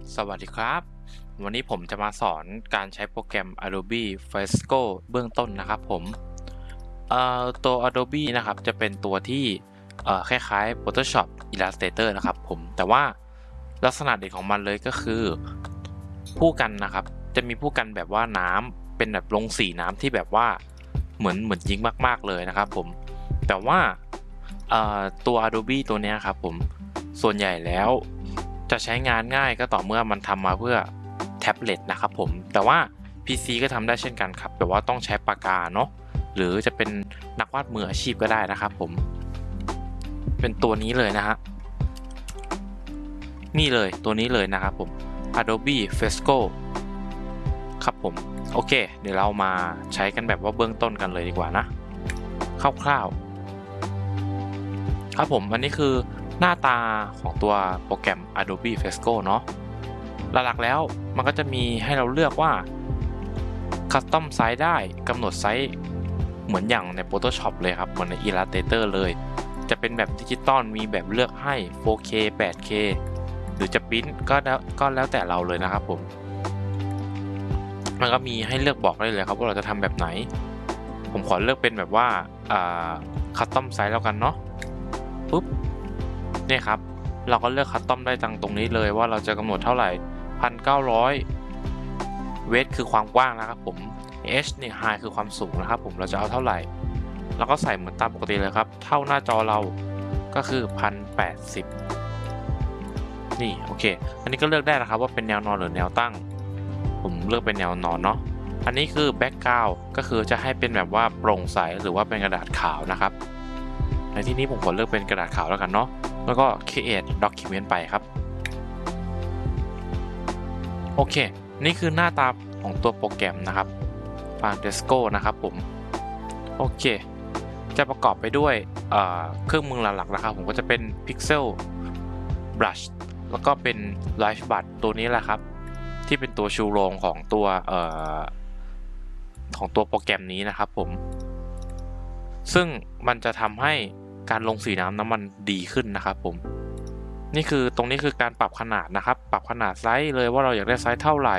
สวัสดีครับวันนี้ผมจะมาสอนการใช้โปรแกรม Adobe Fresco เบื้องต้นนะครับผมตัว Adobe นะครับจะเป็นตัวที่คล้ายๆ Photoshop Illustrator นะครับผมแต่ว่าลักษณะเด่นของมันเลยก็คือผู้กันนะครับจะมีผู้กันแบบว่าน้ำเป็นแบบลงสีน้ำที่แบบว่าเหมือนยิงมากๆเลยนะครับผมแต่ว่าตัว Adobe ตัวเนี้ยครับผมส่วนใหญ่แล้วจะใช้งานง่ายก็ต่อเมื่อมันทำมาเพื่อแท็บเล็ตนะครับผมแต่ว่า PC ก็ทำได้เช่นกันครับแต่ว่าต้องใช้ปากกาเนาะหรือจะเป็นนักวาดมืออาชีพก็ได้นะครับผมเป็นตัวนี้เลยนะฮะนี่เลยตัวนี้เลยนะครับผม Adobe Fresco ครับผมโอเคเดี๋ยวเรามาใช้กันแบบว่าเบื้องต้นกันเลยดีกว่านะคร่าวๆครับผมอันนี้คือหน้าตาของตัวโปรแกรม Adobe Fresco เนาะหลักๆแล้วมันก็จะมีให้เราเลือกว่า Custom Size ได้กำหนดไซส์เหมือนอย่างใน Photoshop เลยครับเหมือนใน Illustrator เลยจะเป็นแบบดิจิตอลมีแบบเลือกให้ 4K 8K หรือจะปริ้นก็แล้วแต่เราเลยนะครับผมมันก็มีให้เลือกบอกได้เลยครับว่าเราจะทำแบบไหนผมขอเลือกเป็นแบบว่าCustom Size แล้วกันเนาะปุ๊บเนี่ยครับเราก็เลือก Custom ได้ตรงนี้เลยว่าเราจะกำหนดเท่าไหร่1900เวดคือความกว้างนะครับผม h เนี่ย high คือความสูงนะครับผมเราจะเอาเท่าไหร่เราก็ใส่เหมือนตามปกติเลยครับเท่าหน้าจอเราก็คือ1080นี่โอเคอันนี้ก็เลือกได้นะครับว่าเป็นแนวนอนหรือแนวตั้งผมเลือกเป็นแนวนอนเนาะอันนี้คือแบ็กกราวด์ก็คือจะให้เป็นแบบว่าโปร่งใสหรือว่าเป็นกระดาษขาวนะครับในที่นี้ผมขอเลือกเป็นกระดาษขาวแล้วกันเนาะแล้วก็ create document ไปครับโอเคนี่คือหน้าตาของตัวโปรแกรมนะครับ Fresco นะครับผมโอเคจะประกอบไปด้วยเครื่องมือหลักๆนะครับผมก็จะเป็น Pixel Brush แล้วก็เป็น Light Brush ตัวนี้แหละครับที่เป็นตัวชูโรงของตัวโปรแกรมนี้นะครับผมซึ่งมันจะทำให้การลงสีน้ำมันดีขึ้นนะครับผมนี่คือตรงนี้คือการปรับขนาดนะครับปรับขนาดไซส์เลยว่าเราอยากได้ไซส์เท่าไหร่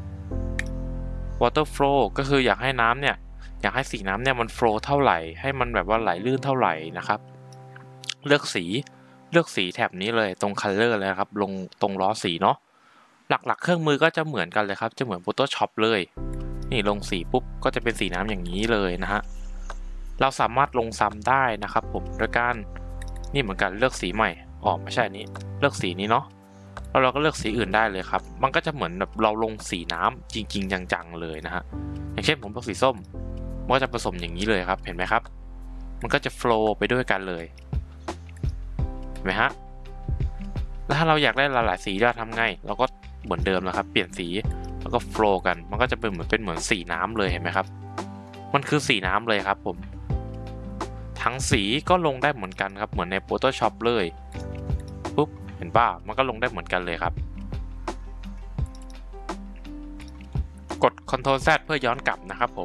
Water Flow ก็คืออยากให้น้ำเนี่ยอยากให้สีน้ำเนี่ยมัน flow เท่าไหร่ให้มันแบบว่าไหลลื่นเท่าไหร่นะครับเลือกสีแถบนี้เลยตรง color เลยครับลงตรงล้อสีเนาะหลักๆเครื่องมือก็จะเหมือนกันเลยครับจะเหมือน Photoshop เลยนี่ลงสีปุ๊บก็จะเป็นสีน้ำอย่างนี้เลยนะฮะเราสามารถลงซ้ำได้นะครับผมโดยการนี่เหมือนกันเลือกสีใหม่ไม่ใช่นี้เลือกสีนี้เนาะแล้วเราก็เลือกสีอื่นได้เลยครับมันก็จะเหมือนแบบเราลงสีน้ำจริงๆจังๆเลยนะฮะอย่างเช่นผมเลือกสีส้มมันก็จะผสมอย่างนี้เลยครับเห็นไหมครับมันก็จะโฟลว์ไปด้วยกันเลยเห็นไหมฮะแล้วถ้าเราอยากได้หลายๆสีเราทำไงเราก็เหมือนเดิมนะครับเปลี่ยนสีแล้วก็โฟลว์กันมันก็จะเป็นเหมือนสีน้ำเลยเห็นไหมครับมันคือสีน้ำเลยครับผมทั้งสีก็ลงได้เหมือนกันครับเหมือนใน Photoshop เลยปุ๊บเห็นป่ะมันก็ลงได้เหมือนกันเลยครับกด Ctrl Z เพื่อย้อนกลับนะครับผม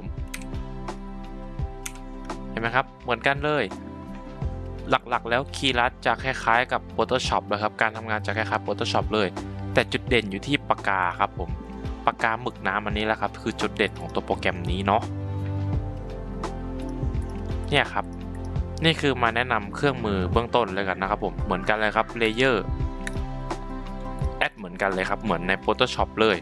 เห็นไหมครับเหมือนกันเลยหลักๆแล้วคีย์ลัดจะคล้ายๆกับ Photoshop เลยครับการทำงานจะคล้ายๆ Photoshop เลยแต่จุดเด่นอยู่ที่ปากกาครับผมปากกาหมึกน้ำอันนี้แหละครับคือจุดเด่นของตัวโปรแกรมนี้เนาะเนี่ยครับนี่คือมาแนะนำเครื่องมือเบื้องต้นเลยกันนะครับผมเหมือนกันเลยครับ Layer Add เหมือนกันเลยครับเหมือนใน Photoshop เลย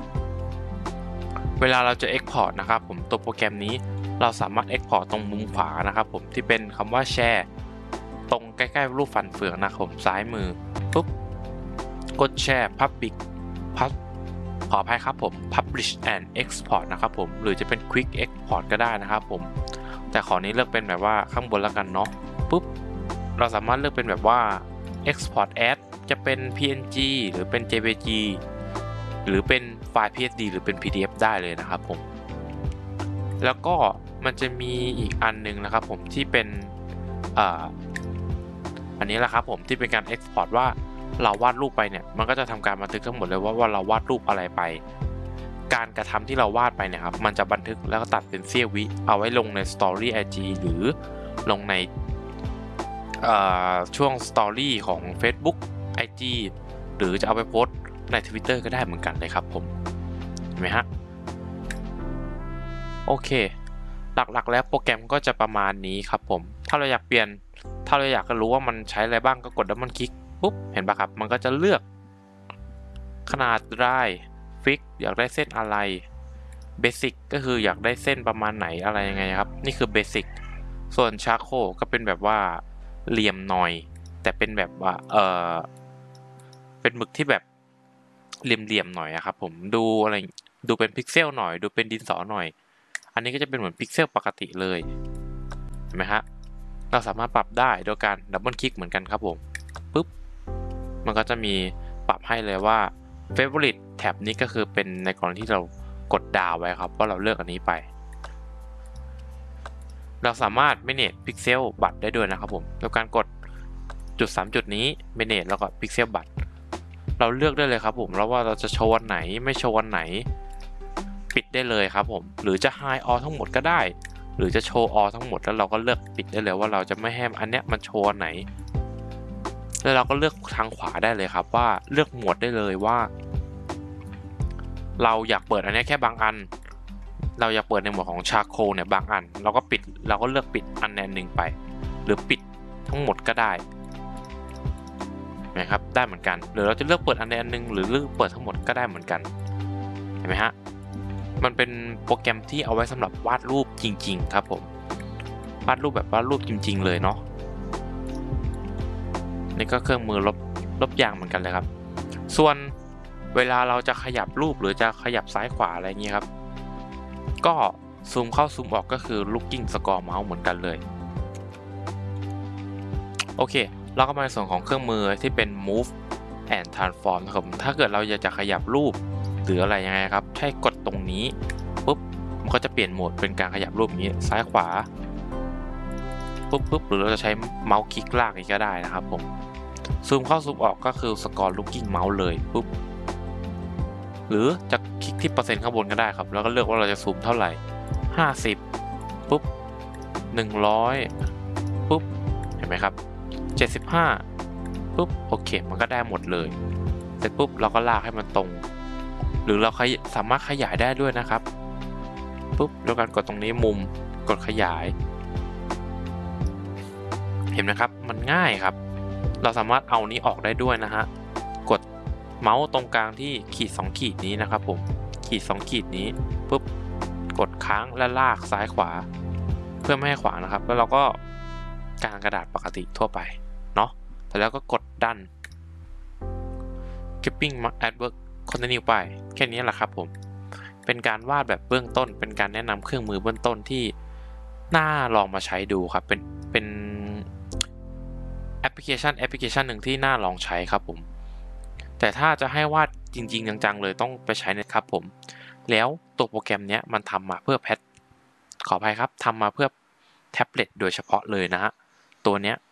เวลาเราจะ Export นะครับผมตัวโปรแกรมนี้เราสามารถ Export ตรงมุมขวานะครับผมที่เป็นคำว่า Share ตรงใกล้ๆรูปฟันเฟืองนะครับผมซ้ายมือปุ๊บกด Share Public ขออภัยครับผม Publish and Export นะครับผมหรือจะเป็น Quick Export ก็ได้นะครับผมแต่ขอนี้เลือกเป็นแบบว่าข้างบนแล้วกันเนาะปุ๊บเราสามารถเลือกเป็นแบบว่า Export As จะเป็น PNG หรือเป็น JPG หรือเป็นไฟล์ PSD หรือเป็น PDF ได้เลยนะครับผมแล้วก็มันจะมีอีกอันนึงนะครับผมที่เป็นอันนี้แหละครับผมที่เป็นการ Export ว่าเราวาดรูปไปเนี่ยมันก็จะทำการบันทึกทั้งหมดเลยว่าเราวาดรูปอะไรไปการกระทำที่เราวาดไปเนี่ยครับมันจะบันทึกแล้วก็ตัดเป็นเสี้ยววิเอาไว้ลงใน Story IG หรือลงในช่วง Story ของ Facebook IG หรือจะเอาไปโพสต์ใน Twitter ก็ได้เหมือนกันเลยครับผมเห็นไหมฮะโอเคหลักๆแล้วโปรแกรมก็จะประมาณนี้ครับผมถ้าเราอยากเปลี่ยนถ้าเราอยากจะรู้ว่ามันใช้อะไรบ้างก็กดดับเบิลคลิกปุ๊บเห็นปะครับมันก็จะเลือกขนาดได้ฟิกอยากได้เส้นอะไรเบสิกก็คืออยากได้เส้นประมาณไหนอะไรยังไงครับนี่คือเบสิกส่วนชาโคก็เป็นแบบว่าเหลี่ยมหน่อยแต่เป็นแบบว่าเป็นหมึกที่แบบเหลี่ยมๆหน่อยครับผมดูอะไรดูเป็นพิกเซลหน่อยดูเป็นดินสอหน่อยอันนี้ก็จะเป็นเหมือนพิกเซลปกติเลยเห็นไหมฮะเราสามารถปรับได้โดยการดับเบิลคลิกเหมือนกันครับผมปุ๊บมันก็จะมีปรับให้เลยว่า Favorite แท็บนี้ก็คือเป็นในกรณีที่เรากดดาวไว้ครับว่าเราเลือกอันนี้ไปเราสามารถ manage pixel บัตรได้ด้วยนะครับผมโดยการกดจุด3จุดนี้ manage แล้วก็ pixel บัตรเราเลือกได้เลยครับผมแล้วว่าเราจะโชว์วันไหนไม่โชว์วันไหนปิดได้เลยครับผมหรือจะ hide all ทั้งหมดก็ได้หรือจะโชว์ all ทั้งหมดแล้วเราก็เลือกปิดได้เลยว่าเราจะไม่ให้อันเนี้ยมันโชว์วันไหนแล้วเราก็เลือกทางขวาได้เลยครับว่าเลือกหมวดได้เลยว่าเราอยากเปิดอันนี้แค่บางอันเราอยากเปิดในหมวดของชาโคเนี่ยบางอันเราก็ปิดเราก็เลือกปิดอันใดหนึ่งไปหรือปิดทั้งหมดก็ได้นะครับได้เหมือนกันหรือเราจะเลือกเปิดอันใดอันหนึ่งหรือเลือกเปิดทั้งหมดก็ได้เหมือนกันเห็นไหมฮะมันเป็นโปรแกรมที่เอาไว้สำหรับวาดรูปจริงๆครับผมวาดรูปแบบวาดรูปจริงๆเลยเนาะนี่ก็เครื่องมือลบยางเหมือนกันเลยครับส่วนเวลาเราจะขยับรูปหรือจะขยับซ้ายขวาอะไรเงี้ยครับก็ซูมเข้าซูมออกก็คือ looking score mouse เหมือนกันเลยโอเคเราก็มาในส่วนของเครื่องมือที่เป็น move and transform นะครับถ้าเกิดเราอยากจะขยับรูปหรืออะไรยังไงครับใช้กดตรงนี้ปุ๊บมันก็จะเปลี่ยนโหมดเป็นการขยับรูปนี้ซ้ายขวาปุ๊บหรือเราจะใช้เมาส์คลิกลากอีกก็ได้นะครับผมซูมเข้าซูมออกก็คือ score looking mouse เลยปุ๊บหรือจะคลิกที่เปอร์เซ็นต์ข้างบนก็ได้ครับแล้วก็เลือกว่าเราจะซูมเท่าไหร่50ปุ๊บ100ปุ๊บเห็นไหมครับ75ปุ๊บโอเคมันก็ได้หมดเลยเสร็จปุ๊บเราก็ลากให้มันตรงหรือเราสามารถขยายได้ด้วยนะครับปุ๊บโดยการกดตรงนี้มุมกดขยายเห็นไหมครับมันง่ายครับเราสามารถเอานี้ออกได้ด้วยนะฮะกดเมาส์ตรงกลางที่ขีด2ขีดนี้นะครับผมขีด2ขีดนี้ปุ๊บกดค้างและลากซ้ายขวาเพื่อไม่ให้ขวางนะครับแล้วเราก็กางกระดาษปกติทั่วไปเนาะแล้วก็กดดัน keeping at work continue ไปแค่นี้แหละครับผมเป็นการวาดแบบเบื้องต้นเป็นการแนะนำเครื่องมือเบื้องต้นที่น่าลองมาใช้ดูครับเป็นแอปพลิเคชันหนึ่งที่น่าลองใช้ครับผมแต่ถ้าจะให้วาดจริงๆจังๆเลยต้องไปใช้นะครับผมแล้วตัวโปรแกรมนี้มันทำมาเพื่อขออภัยครับทำมาเพื่อแท็บเล็ตโดยเฉพาะเลยนะฮะตัวเนี้ย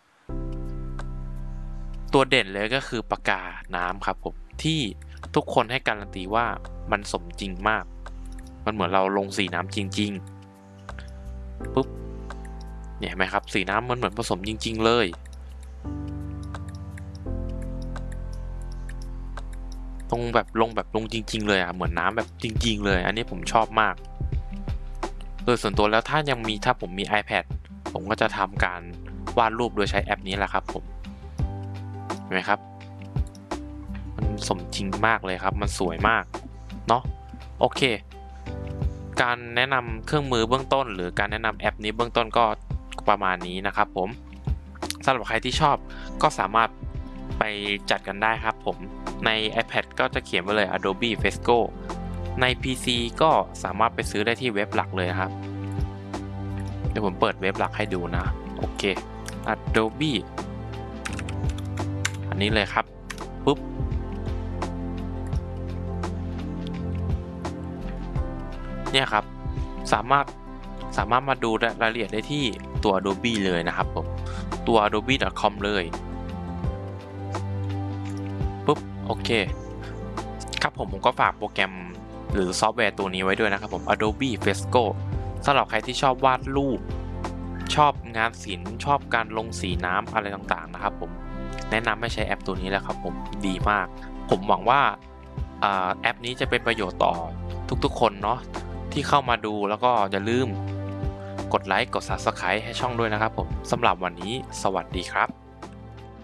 ตัวเด่นเลยก็คือปากกาน้ำครับผมที่ทุกคนให้การันตีว่ามันสมจริงมากมันเหมือนเราลงสีน้ำจริงๆปุ๊บเนี่ยเห็นไหมครับสีน้ำมันเหมือนผสมจริงๆเลยลงจริงๆเลยอ่ะเหมือนน้ำแบบจริงๆเลยอันนี้ผมชอบมากโดยส่วนตัวแล้วถ้าผมมี iPad ผมก็จะทำการวาดรูปโดยใช้แอปนี้แหละครับผมเห็นไหมครับมันสมจริงมากเลยครับมันสวยมากเนาะโอเคการแนะนำเครื่องมือเบื้องต้นหรือการแนะนำแอปนี้เบื้องต้นก็ประมาณนี้นะครับผมสำหรับใครที่ชอบก็สามารถไปจัดกันได้ครับผมใน iPad ก็จะเขียนไว้เลย Adobe Fresco ใน PC ก็สามารถไปซื้อได้ที่เว็บหลักเลยครับเดี๋ยวผมเปิดเว็บหลักให้ดูนะโอเค Adobe อันนี้เลยครับปุ๊บเนี่ยครับสามารถมาดูรายละเอียดได้ที่ตัว Adobe เลยนะครับผมตัว adobe.com เลยปุ๊บโอเคครับผมก็ฝากโปรแกรมหรือซอฟต์แวร์ตัวนี้ไว้ด้วยนะครับผม Adobe Fresco สำหรับใครที่ชอบวาดรูปชอบงานศิลป์ชอบการลงสีน้ำอะไรต่างๆนะครับผมแนะนำให้ใช้แอปตัวนี้แหละครับผมดีมากผมหวังว่าแอปนี้จะเป็นประโยชน์ต่อทุกๆคนเนาะที่เข้ามาดูแล้วก็อย่าลืมกดไลค์กด Subscribe ให้ช่องด้วยนะครับผมสำหรับวันนี้สวัสดีครับ